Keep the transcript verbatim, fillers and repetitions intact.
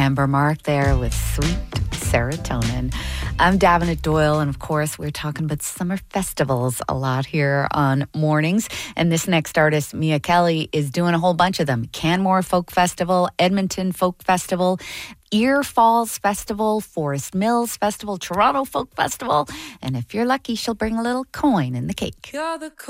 Amber Mark there with Sweet Serotonin. I'm Davenant Doyle, and of course, we're talking about summer festivals a lot here on Mornings. And this next artist, Mia Kelly, is doing a whole bunch of them. Canmore Folk Festival, Edmonton Folk Festival, Ear Falls Festival, Forest Mills Festival, Toronto Folk Festival. And if you're lucky, she'll bring a little coin in the cake. You're the